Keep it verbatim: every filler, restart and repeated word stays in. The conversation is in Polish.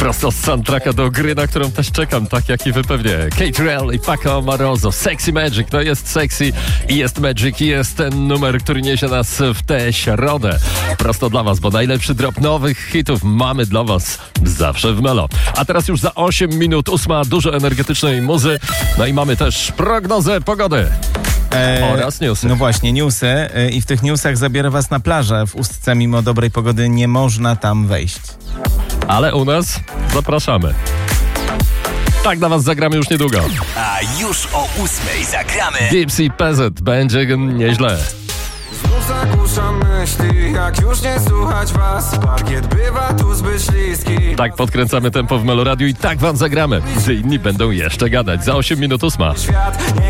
Prosto z soundtracka do gry, na którą też czekam, tak jak i wy pewnie. Kate Rell i Paco Moroso. Sexy Magic, to jest sexy i jest magic i jest ten numer, który niesie nas w tę środę. Prosto dla was, bo najlepszy drop nowych hitów mamy dla was zawsze w Melo. A teraz już za osiem minut, ósma, dużo energetycznej muzy. No i mamy też prognozę pogody. Eee, oraz newsy. No właśnie, newsy. Eee, I w tych newsach zabiera was na plażę. W Ustce mimo dobrej pogody nie można tam wejść. Ale u nas zapraszamy. Tak dla was zagramy już niedługo. A już o ósmej zagramy Dipsy Peasant, będzie nieźle. Znów zagłuszam myśli, jak już nie słuchać was. Parkiet bywa tu zbyt śliski. Tak podkręcamy tempo w Meloradiu i tak wam zagramy, gdy inni będą jeszcze gadać. Za osiem minut ósma. Świat nie